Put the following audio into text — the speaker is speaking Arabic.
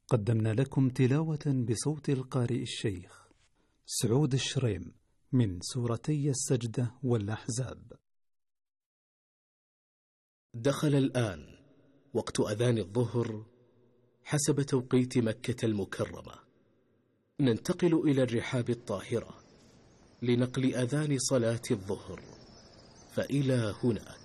قدمنا لكم تلاوة بصوت القارئ الشيخ سعود الشريم من سورتي السجدة والأحزاب. دخل الآن وقت أذان الظهر حسب توقيت مكة المكرمة. ننتقل إلى الرحاب الطاهرة لنقل أذان صلاة الظهر، فإلى هناك.